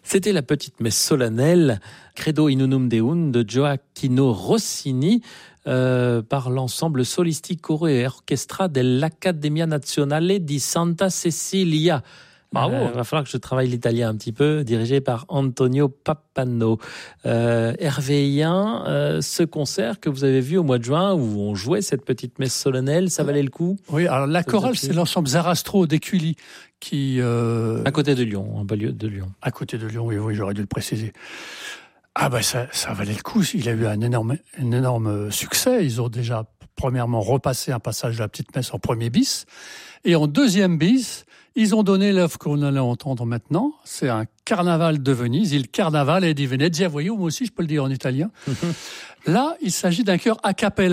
C'était la petite messe solennelle Credo in unum Deum de Gioacchino Rossini par l'ensemble Solistico e Orchestra dell'Accademia Nazionale di Santa Cecilia. Bravo. Va falloir que je travaille l'italien un petit peu, dirigé par Antonio Pappano. Hervé Hien, ce concert que vous avez vu au mois de juin, où on jouait cette petite messe solennelle, ça valait le coup? Oui, alors la chorale, c'est l'ensemble Zarastro d'Écully qui... À côté de Lyon, un beau lieu de Lyon. À côté de Lyon, oui, j'aurais dû le préciser. Ah ben ça valait le coup, il a eu un énorme succès. Ils ont déjà, premièrement, repassé un passage de la petite messe en premier bis. Et en deuxième bis, ils ont donné l'œuvre qu'on allait entendre maintenant. C'est un carnaval de Venise, il Carnavale di Venezia. Voyez, moi aussi, je peux le dire en italien. Là, il s'agit d'un chœur a cappella.